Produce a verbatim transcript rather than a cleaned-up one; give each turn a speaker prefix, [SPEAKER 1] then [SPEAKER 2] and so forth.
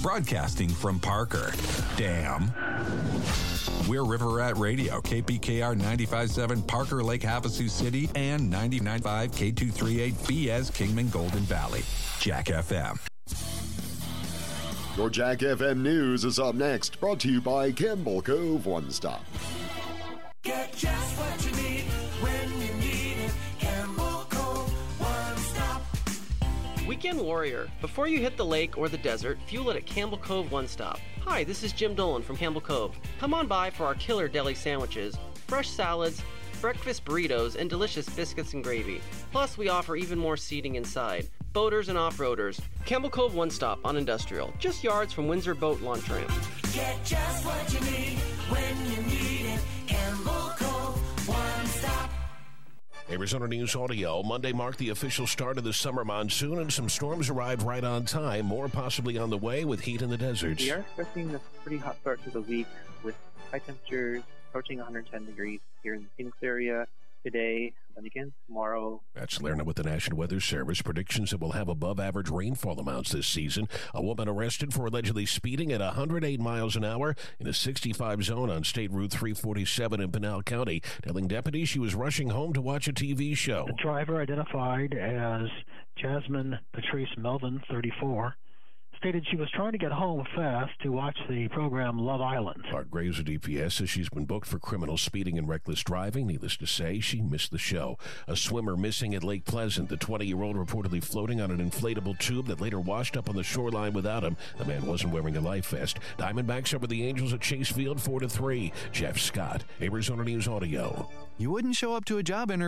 [SPEAKER 1] broadcasting from Parker. Damn. We're River Rat Radio, K P K R ninety-five point seven, Parker Lake, Havasu City, and ninety-nine point five, K two thirty-eight, B S, Kingman, Golden Valley. Jack F M.
[SPEAKER 2] Your Jack F M News is up next, brought to you by Campbell Cove One Stop.
[SPEAKER 3] Get just what you need when you need it. Campbell Cove One Stop.
[SPEAKER 4] Weekend Warrior. Before you hit the lake or the desert, fuel it at Campbell Cove One Stop. Hi, this is Jim Dolan from Campbell Cove. Come on by for our killer deli sandwiches, fresh salads, breakfast burritos, and delicious biscuits and gravy. Plus, we offer even more seating inside. Boaters and off-roaders. Campbell Cove One Stop on Industrial, just yards from Windsor Boat Launch Ramp.
[SPEAKER 3] Get just what you need when you need it. Campbell Cove One Stop.
[SPEAKER 5] Arizona News Audio. Monday marked the official start of the summer monsoon, and some storms arrived right on time. More possibly on the way with heat in the deserts.
[SPEAKER 6] We are expecting a pretty hot start to the week with high temperatures approaching one hundred ten degrees here in the Phoenix area today, and again tomorrow. That's Lerna with the National Weather Service. Predictions that we'll have above average rainfall amounts this season. A woman arrested for allegedly speeding at one hundred eight miles an hour in a sixty-five zone on State Route three forty-seven in Pinal County, telling deputies she was rushing home to watch a T V show.
[SPEAKER 7] The driver, identified as Jasmine Patrice Melvin, thirty-four, stated she was trying to get home fast to watch the program Love Island.
[SPEAKER 5] Art Graves of D P S says she's been booked for criminal speeding and reckless driving. Needless to say, she missed the show. A swimmer missing at Lake Pleasant. The twenty-year-old reportedly floating on an inflatable tube that later washed up on the shoreline without him. The man wasn't wearing a life vest. Diamondbacks over the Angels at Chase Field, four to three. Jeff Scott, Arizona News Audio.
[SPEAKER 8] You wouldn't show up to a job interview